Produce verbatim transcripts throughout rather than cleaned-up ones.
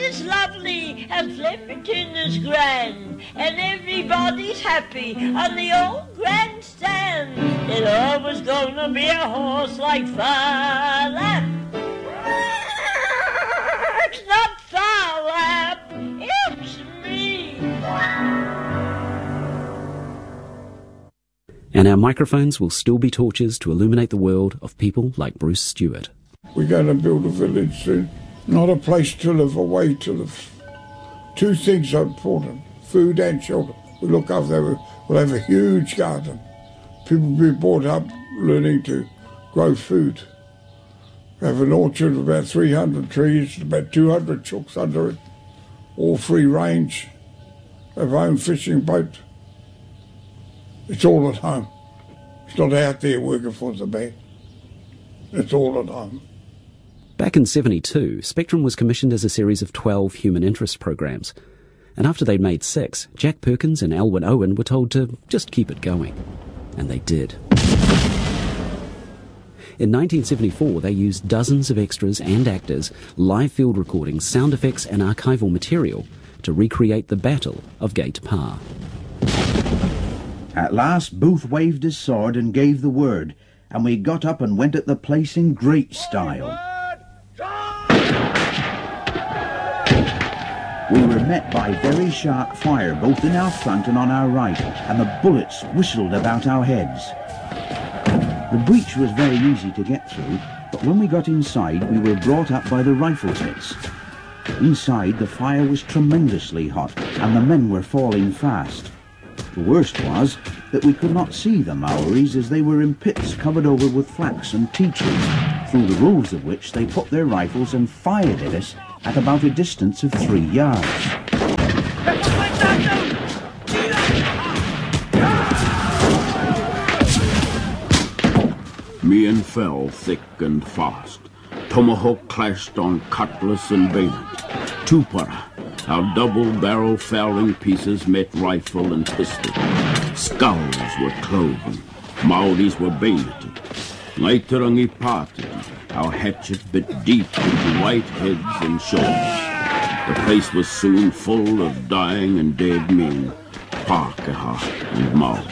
is lovely and Flipperton is grand, and everybody's happy on the old grandstand. There's always gonna be a horse like Phar Lap. It's not Phar Lap, it's me. And our microphones will still be torches to illuminate the world of people like Bruce Stewart. We're going to build a village soon. Not a place to live, a way to live. Two things are important, food and shelter. We look after them. We'll have a huge garden. People will be brought up learning to grow food. We have an orchard with about three hundred trees, about two hundred chooks under it, all free range. We have our own fishing boat. It's all at home. It's not out there working for the man. It's all at home. Back in seventy-two, Spectrum was commissioned as a series of twelve human interest programs. And after they'd made six, Jack Perkins and Alwyn Owen were told to just keep it going. And they did. In nineteen seventy-four, they used dozens of extras and actors, live field recordings, sound effects and archival material to recreate the Battle of Gate Parr. At last, Booth waved his sword and gave the word, and we got up and went at the place in great style. We were met by very sharp fire both in our front and on our right, and the bullets whistled about our heads. The breach was very easy to get through, but when we got inside we were brought up by the rifle pits. Inside the fire was tremendously hot, and the men were falling fast. The worst was that we could not see the Maoris, as they were in pits covered over with flax and tea trees, through the rows of which they put their rifles and fired at us at about a distance of three yards. Meehan fell thick and fast. Tomahawk clashed on cutlass and bayonet. Tupara, our double-barrel fowling pieces met rifle and pistol. Skulls were cloven. Maoris were bayoneted. Naitarangi parted. Our hatchet bit deep into white heads and shoulders. The place was soon full of dying and dead men, Pākehā and Maori.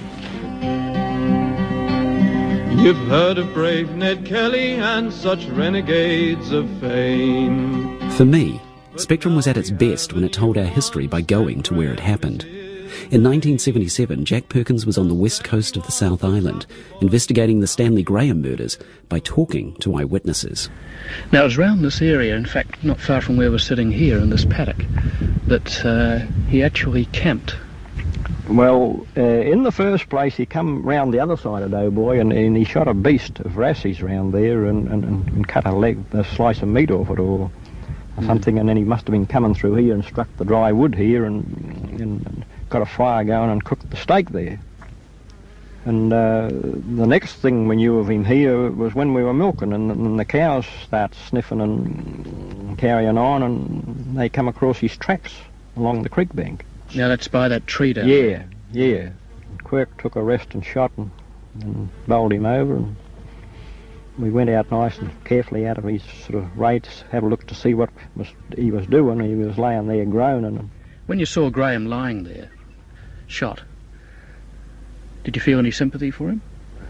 You've heard of brave Ned Kelly and such renegades of fame. For me, Spectrum was at its best when it told our history by going to where it happened. In nineteen seventy-seven, Jack Perkins was on the west coast of the South Island, investigating the Stanley Graham murders by talking to eyewitnesses. Now, it was round this area, in fact, not far from where we're sitting here in this paddock, that uh, he actually camped. Well, uh, in the first place, he come round the other side of Doughboy, and, and he shot a beast of Rassie's round there and, and, and cut a leg, a slice of meat off it, or mm. something, and then he must have been coming through here and struck the dry wood here and, and, and got a fire going and cooked the steak there. And uh, the next thing we knew of him here was when we were milking, and, and the cows start sniffing and carrying on, and they come across his tracks along the creek bank. Now that's by that tree down Yeah, there. yeah. Quirk took a rest and shot and, and bowled him over, and we went out nice and carefully out of his sort of way to have a look to see what was, he was doing. He was laying there groaning. And when you saw Graham lying there, shot, did you feel any sympathy for him?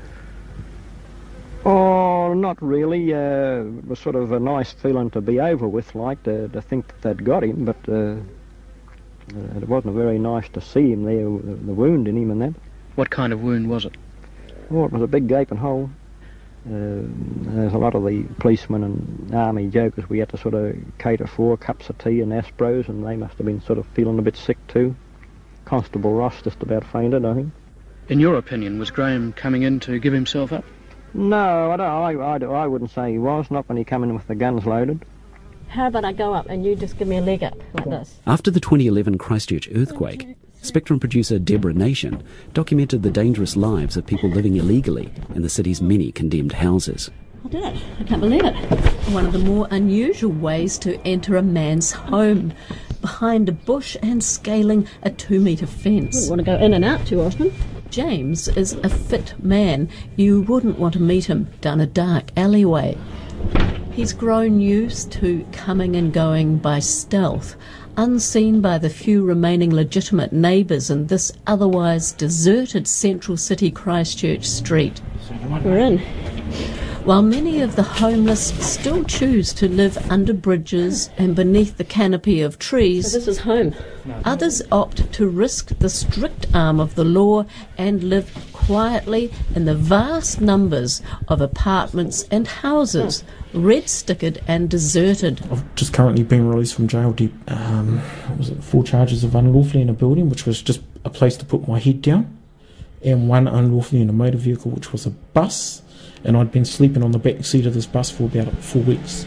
Oh, not really. Uh, it was sort of a nice feeling to be over with, like, to, to think that they'd got him, but uh, it wasn't very nice to see him there, the wound in him and that. What kind of wound was it? Oh, it was a big gaping hole. Uh, there's a lot of the policemen and army jokers we had to sort of cater for, cups of tea and aspros, and they must have been sort of feeling a bit sick too. Constable Ross just about fainted, I think. In your opinion, was Graham coming in to give himself up? No, I, don't, I, I, I wouldn't say he was, not when he came in with the guns loaded. How about I go up and you just give me a leg up, like this? After the twenty eleven Christchurch earthquake, Spectrum producer Deborah Nation documented the dangerous lives of people living illegally in the city's many condemned houses. I did it. I can't believe it. One of the more unusual ways to enter a man's home, behind a bush and scaling a two-metre fence. I want to go in and out too often. James is a fit man. You wouldn't want to meet him down a dark alleyway. He's grown used to coming and going by stealth, unseen by the few remaining legitimate neighbours in this otherwise deserted central city Christchurch street. We're in. While many of the homeless still choose to live under bridges and beneath the canopy of trees, So this is home. others opt to risk the strict arm of the law and live quietly in the vast numbers of apartments and houses, red-stickered and deserted. I've just currently been released from jail. Deep, um, what was it, four charges of unlawfully in a building, which was just a place to put my head down, and one unlawfully in a motor vehicle, which was a bus, and I'd been sleeping on the back seat of this bus for about four weeks.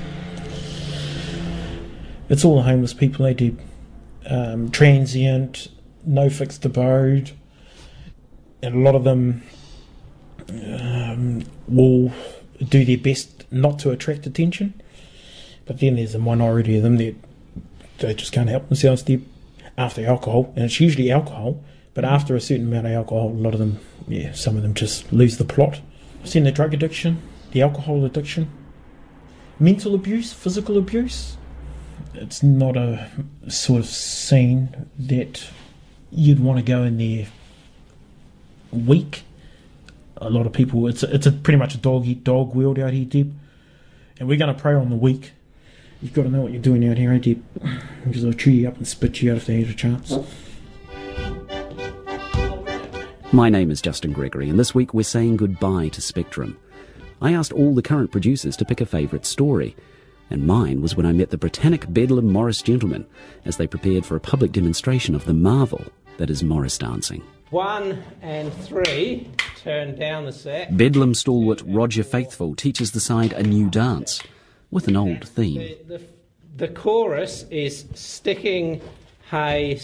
It's all the homeless people, they do. Um, transient, no fixed abode, and a lot of them um, will do their best not to attract attention, but then there's a minority of them that they just can't help themselves. They're after alcohol, and it's usually alcohol, but after a certain amount of alcohol, a lot of them, yeah, some of them just lose the plot. I've seen the drug addiction, the alcohol addiction, mental abuse, physical abuse. It's not a sort of scene that you'd want to go in there weak. A lot of people, it's a, it's a pretty much a dog-eat-dog world out here, Deb. And we're going to prey on the weak. You've got to know what you're doing out here, eh, Deb? Because they'll chew you up and spit you out if they had a chance. My name is Justin Gregory, and this week we're saying goodbye to Spectrum. I asked all the current producers to pick a favourite story, and mine was when I met the Britannic Bedlam Morris gentlemen as they prepared for a public demonstration of the marvel that is Morris dancing. One and three, turn down the sack. Bedlam stalwart Roger Faithful teaches the side a new dance with an old theme. The, the, the chorus is sticking hay